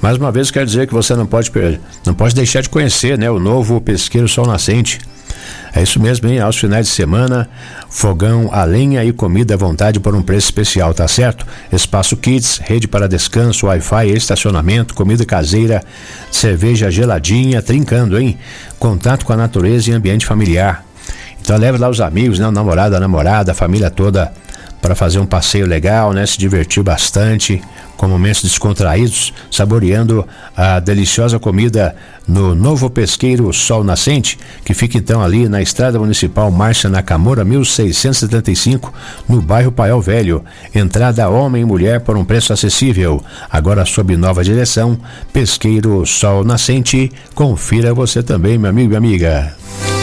Mais uma vez, quero dizer que você não pode deixar de conhecer, né, o novo Pesqueiro Sol Nascente. É isso mesmo, hein? Aos finais de semana, fogão a lenha e comida à vontade por um preço especial, tá certo? Espaço Kids, rede para descanso, Wi-Fi, estacionamento, comida caseira, cerveja geladinha, trincando, hein? Contato com a natureza e ambiente familiar. Então leve lá os amigos, né? O namorado, a namorada, a família toda para fazer um passeio legal, né? Se divertir bastante, com momentos descontraídos, saboreando a deliciosa comida no novo Pesqueiro Sol Nascente, que fica então ali na Estrada Municipal Márcia Nakamura, 1675, no bairro Paiol Velho. Entrada homem e mulher por um preço acessível. Agora sob nova direção, Pesqueiro Sol Nascente. Confira você também, meu amigo e minha amiga.